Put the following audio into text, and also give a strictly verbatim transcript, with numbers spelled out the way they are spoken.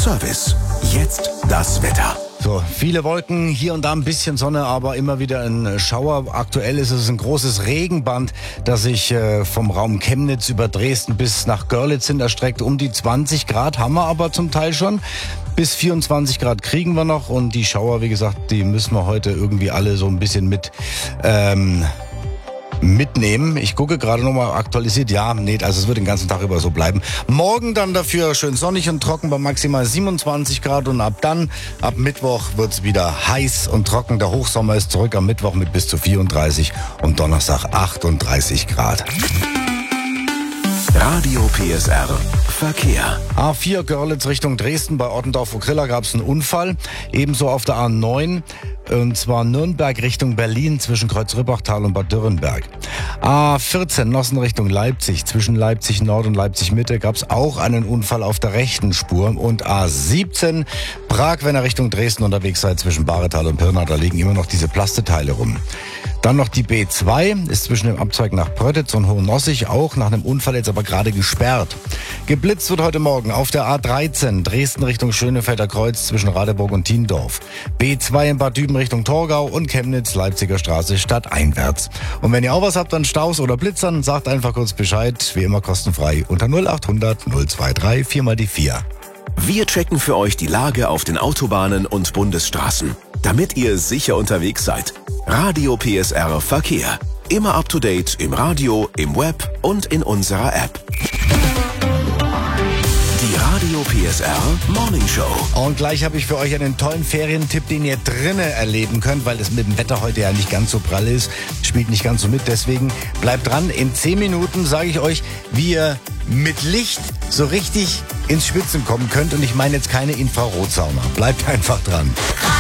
Service. Jetzt das Wetter. So, viele Wolken, hier und da ein bisschen Sonne, aber immer wieder ein Schauer. Aktuell ist es ein großes Regenband, das sich äh, vom Raum Chemnitz über Dresden bis nach Görlitz hin erstreckt. Um die zwanzig Grad haben wir aber zum Teil schon. Bis vierundzwanzig Grad kriegen wir noch. Und die Schauer, wie gesagt, die müssen wir heute irgendwie alle so ein bisschen mit... Ähm, mitnehmen. Ich gucke gerade nochmal aktualisiert. Ja, nee, also es wird den ganzen Tag über so bleiben. Morgen dann dafür schön sonnig und trocken bei maximal siebenundzwanzig Grad und ab dann, ab Mittwoch wird's wieder heiß und trocken. Der Hochsommer ist zurück am Mittwoch mit bis zu vierunddreißig und Donnerstag achtunddreißig Grad. Radio P S R Verkehr. A vier Görlitz Richtung Dresden bei Ottendorf-Okrilla gab es einen Unfall. Ebenso auf der A neun. Und zwar Nürnberg Richtung Berlin zwischen Kreuzrippachtal und Bad Dürrenberg. A vierzehn Nossen Richtung Leipzig zwischen Leipzig Nord und Leipzig Mitte gab es auch einen Unfall auf der rechten Spur. Und A siebzehn Prag, wenn ihr Richtung Dresden unterwegs seid, zwischen Baretal und Pirna, da liegen immer noch diese Plasteteile rum. Dann noch die B zwei, ist zwischen dem Abzweig nach Pröttitz und Hohenossig auch nach einem Unfall jetzt aber gerade gesperrt. Geblitzt wird heute Morgen auf der A dreizehn, Dresden Richtung Schönefelder Kreuz zwischen Radeburg und Thiendorf. B zwei in Bad Düben Richtung Torgau und Chemnitz, Leipziger Straße stadteinwärts. Und wenn ihr auch was habt an Staus oder Blitzern, sagt einfach kurz Bescheid, wie immer kostenfrei unter null achthundert null dreiundzwanzig vier mal die vier. Wir checken für euch die Lage auf den Autobahnen und Bundesstraßen, damit ihr sicher unterwegs seid. Radio P S R Verkehr. Immer up to date im Radio, im Web und in unserer App. Die Radio P S R Morning Show. Und gleich habe ich für euch einen tollen Ferientipp, den ihr drinnen erleben könnt, weil es mit dem Wetter heute ja nicht ganz so prall ist. Spielt nicht ganz so mit, deswegen bleibt dran. In zehn Minuten sage ich euch, wie ihr mit Licht so richtig ins Schwitzen kommen könnt. Und ich meine jetzt keine Infrarotsauna. Bleibt einfach dran.